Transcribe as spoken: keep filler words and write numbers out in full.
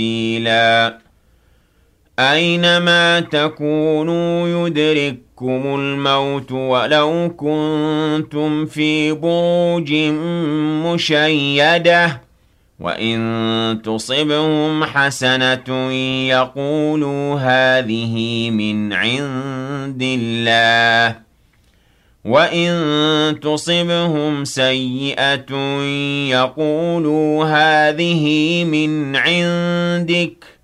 سبيلا أينما تكونوا يدرككم الموت ولو كنتم في بروج مشيدة وإن تصبهم حسنة يقولوا هذه من عند الله وإن تصبهم سيئة يقولوا هذه من عندك